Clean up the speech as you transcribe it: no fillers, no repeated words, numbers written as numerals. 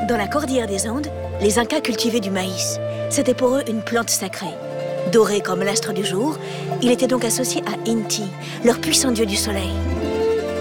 Dans la cordillère des Andes, les Incas cultivaient du maïs. C'était pour eux une plante sacrée. Doré comme l'astre du jour, il était donc associé à Inti, leur puissant dieu du soleil.